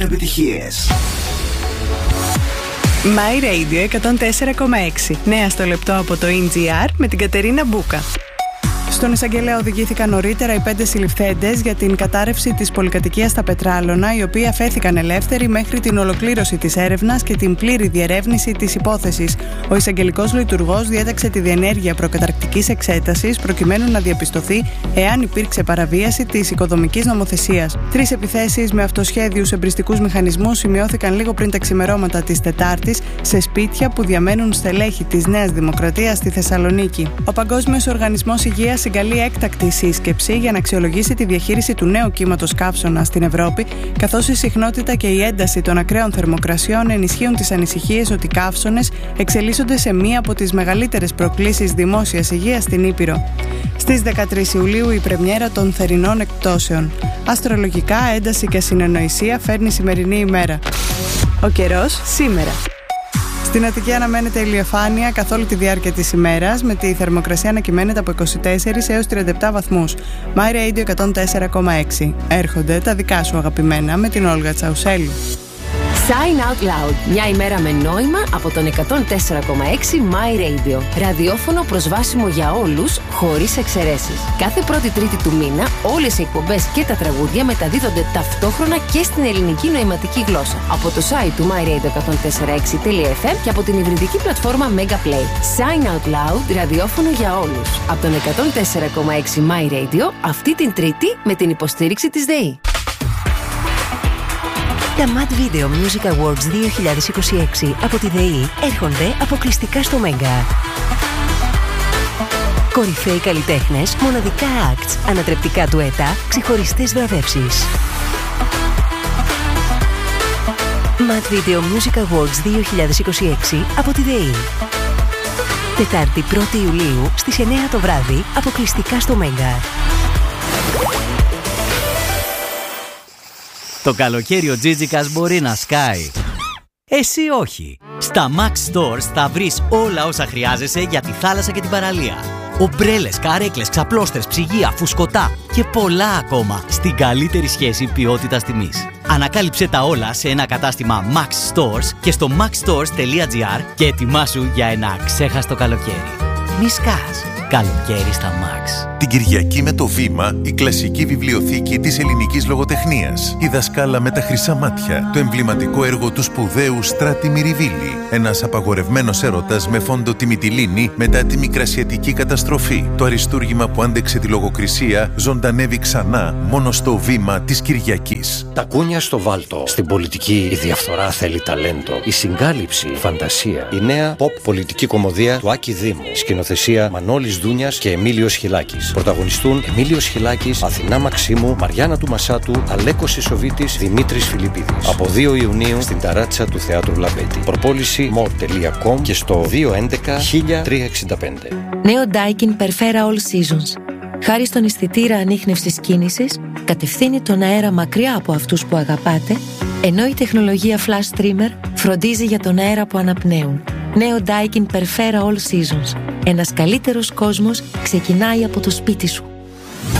Επιτυχίες. My Radio 104,6. Νέα στο λεπτό από το NGR με την Κατερίνα Μπούκα. Στον εισαγγελέα οδηγήθηκαν νωρίτερα οι 5 συλληφθέντες για την κατάρρευση της πολυκατοικίας στα Πετράλωνα, οι οποίοι αφέθηκαν ελεύθεροι μέχρι την ολοκλήρωση της έρευνας και την πλήρη διερεύνηση της υπόθεσης. Ο εισαγγελικός λειτουργός διέταξε τη διενέργεια προκαταρκτικής εξέτασης προκειμένου να διαπιστωθεί εάν υπήρξε παραβίαση της οικοδομικής νομοθεσίας. 3 επιθέσεις με αυτοσχέδιους εμπριστικούς μηχανισμούς σημειώθηκαν λίγο πριν τα ξημερώματα της Τετάρτης σε σπίτια που διαμένουν στελέχη της Νέας Δημοκρατίας στη Θεσσαλονίκη. Ο Παγκόσμιος Οργανισμός Υγείας συγκαλεί έκτακτη σύσκεψη για να αξιολογήσει τη διαχείριση του νέου κύματος καύσωνα στην Ευρώπη, καθώς η συχνότητα και η ένταση των ακραίων θερμοκρασιών ενισχύουν τις ανησυχίες ότι οι καύσωνες εξελίσσονται σε μία από τις μεγαλύτερες προκλήσεις δημόσιας υγείας στην Ήπειρο. Στις 13 Ιουλίου η πρεμιέρα των θερινών εκπτώσεων. Αστρολογικά, ένταση και συνεννοησία φέρνει η σημερινή ημέρα. Ο καιρός σήμερα. Στην Αττική αναμένεται ηλιοφάνεια καθ' όλη τη διάρκεια της ημέρας, με τη θερμοκρασία να κυμαίνεται από 24 έως 37 βαθμούς. My Radio 104,6. Έρχονται τα δικά σου αγαπημένα με την Όλγα Τσαουσέλου. Sign Out Loud. Μια ημέρα με νόημα από τον 104,6 My Radio. Ραδιόφωνο προσβάσιμο για όλους, χωρίς εξαιρέσεις. Κάθε πρώτη Τρίτη του μήνα, όλες οι εκπομπές και τα τραγούδια μεταδίδονται ταυτόχρονα και στην ελληνική νοηματική γλώσσα. Από το site του myradio104.6.fm και από την υβριδική πλατφόρμα Mega Play. Sign Out Loud, ραδιόφωνο για όλους. Από τον 104,6 My Radio, αυτή την Τρίτη με την υποστήριξη της ΔΕΗ. Τα Mad Video Music Awards 2026 από τη ΔΕΗ έρχονται αποκλειστικά στο Μέγκα. Κορυφαίοι καλλιτέχνες, μοναδικά acts, ανατρεπτικά ντουέτα, ξεχωριστές βραβεύσεις. Mad Video Music Awards 2026 από τη ΔΕΗ. Τετάρτη 1η Ιουλίου στις 9 το βράδυ, αποκλειστικά στο Μέγκα. Το καλοκαίρι ο Τζίτζικας μπορεί να σκάει. Εσύ όχι. Στα Max Stores θα βρεις όλα όσα χρειάζεσαι για τη θάλασσα και την παραλία. Ομπρέλες, καρέκλες, ξαπλώστερς, ψυγεία, φουσκωτά και πολλά ακόμα στην καλύτερη σχέση ποιότητας-τιμής. Ανακάλυψε τα όλα σε ένα κατάστημα Max Stores και στο maxstores.gr και ετοιμάσου για ένα ξέχαστο καλοκαίρι. Μη σκάς. Καλοκαίρι στα Max. Την Κυριακή με το Βήμα, η κλασική βιβλιοθήκη της ελληνικής λογοτεχνίας. Η δασκάλα με τα χρυσά μάτια. Το εμβληματικό έργο του σπουδαίου Στράτη Μυριβίλη. Ένας απαγορευμένος έρωτας με φόντο τη Μυτιλήνη μετά τη μικρασιατική καταστροφή. Το αριστούργημα που άντεξε τη λογοκρισία ζωντανεύει ξανά μόνο στο Βήμα της Κυριακής. Τα κούνια στο βάλτο. Στην πολιτική η διαφθορά θέλει ταλέντο. Η συγκάλυψη, φαντασία. Η νέα pop πολιτική κομμωδία του Άκη Δήμου. Σκηνοθεσία Μανώλης Δούνιας και Εμίλιος Χιλάκης. Πρωταγωνιστούν Εμίλιος Χιλάκης, Αθηνά Μαξίμου, Μαριάννα του Μασάτου, Αλέκος Ισοβίτης, Δημήτρης Φιλιππίδης. Από 2 Ιουνίου στην ταράτσα του Θεάτρου Λαμπέτη. Προπόληση more.com και στο 211-1365. Νέο Daikin Perfera All Seasons. Χάρη στον αισθητήρα ανίχνευσης κίνησης, κατευθύνει τον αέρα μακριά από αυτούς που αγαπάτε, ενώ η τεχνολογία Flash Trimmer φροντίζει για τον αέρα που αναπνέουν. Νέο Daikin Perfera All Seasons. Ένας καλύτερος κόσμος ξεκινάει από το σπίτι σου.